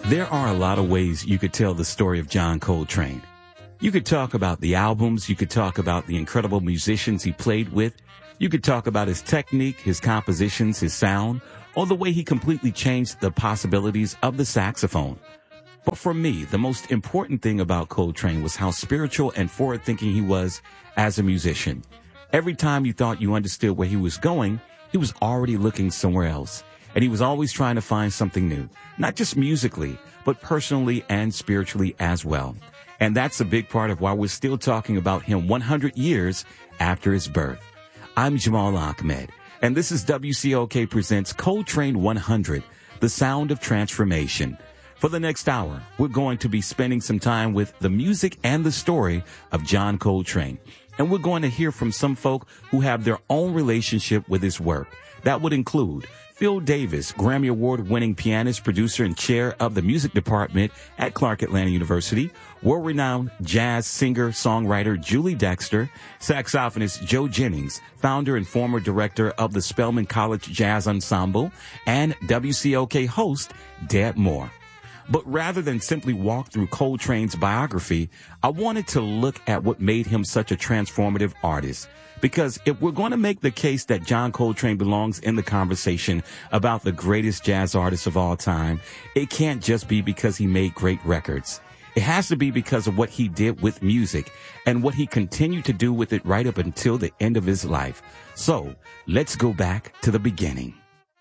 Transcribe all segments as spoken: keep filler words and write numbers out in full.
There are a lot of ways you could tell the story of John Coltrane. You could talk about the albums, you could talk about the incredible musicians he played with, you could talk about his technique, his compositions, his sound, or the way he completely changed the possibilities of the saxophone. But for me, the most important thing about Coltrane was how spiritual and forward-thinking he was as a musician. Every time you thought you understood where he was going, he was already looking somewhere else. And he was always trying to find something new, not just musically, but personally and spiritually as well. And that's a big part of why we're still talking about him one hundred years after his birth. I'm Jamal Ahmed, and this is W C O K Presents Coltrane one hundred, the sound of transformation. For the next hour, we're going to be spending some time with the music and the story of John Coltrane. And we're going to hear from some folk who have their own relationship with his work. That would include Phil Davis, Grammy Award-winning pianist, producer, and chair of the music department at Clark Atlanta University, world-renowned jazz singer-songwriter Julie Dexter, saxophonist Joe Jennings, founder and former director of the Spelman College Jazz Ensemble, and W C O K host Deb Moore. But rather than simply walk through Coltrane's biography, I wanted to look at what made him such a transformative artist. Because if we're going to make the case that John Coltrane belongs in the conversation about the greatest jazz artist of all time, it can't just be because he made great records. It has to be because of what he did with music and what he continued to do with it right up until the end of his life. So let's go back to the beginning.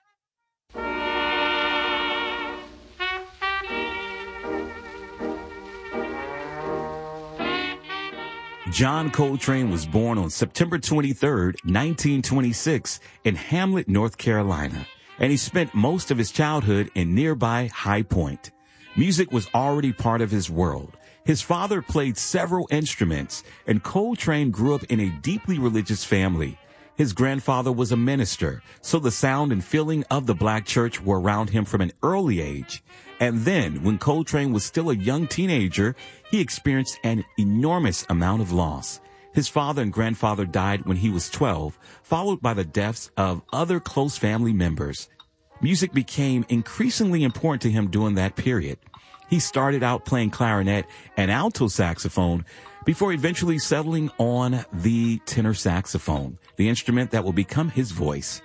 John Coltrane was born on September twenty-third, nineteen twenty-six in Hamlet, North Carolina, and he spent most of his childhood in nearby High Point. Music was already part of his world. His father played several instruments, and Coltrane grew up in a deeply religious family. His grandfather was a minister, so the sound and feeling of the black church were around him from an early age. And then, when Coltrane was still a young teenager, he experienced an enormous amount of loss. His father and grandfather died when he was twelve, followed by the deaths of other close family members. Music became increasingly important to him during that period. He started out playing clarinet and alto saxophone before eventually settling on the tenor saxophone, the instrument that will become his voice.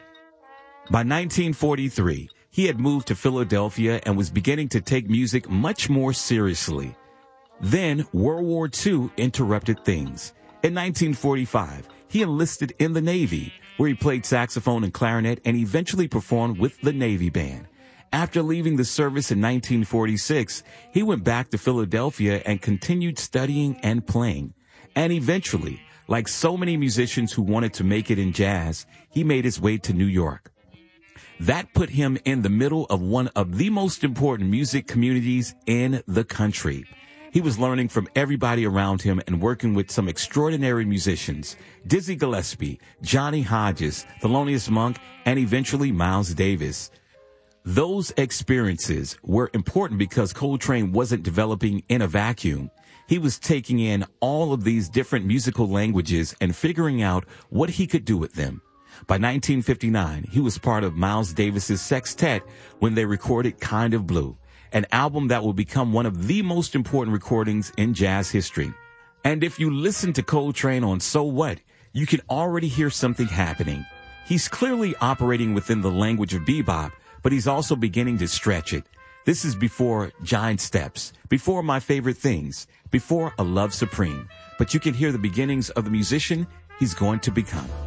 By nineteen forty-three, he had moved to Philadelphia and was beginning to take music much more seriously. Then World War Two interrupted things. In nineteen forty-five, he enlisted in the Navy, where he played saxophone and clarinet and eventually performed with the Navy Band. After leaving the service in nineteen forty-six, he went back to Philadelphia and continued studying and playing. And eventually, like so many musicians who wanted to make it in jazz, he made his way to New York. That put him in the middle of one of the most important music communities in the country. He was learning from everybody around him and working with some extraordinary musicians, Dizzy Gillespie, Johnny Hodges, Thelonious Monk, and eventually Miles Davis. Those experiences were important because Coltrane wasn't developing in a vacuum. He was taking in all of these different musical languages and figuring out what he could do with them. By nineteen fifty-nine, he was part of Miles Davis's sextet when they recorded Kind of Blue, an album that will become one of the most important recordings in jazz history. And if you listen to Coltrane on So What, you can already hear something happening. He's clearly operating within the language of bebop, but he's also beginning to stretch it. This is before Giant Steps, before My Favorite Things, before A Love Supreme. But you can hear the beginnings of the musician he's going to become.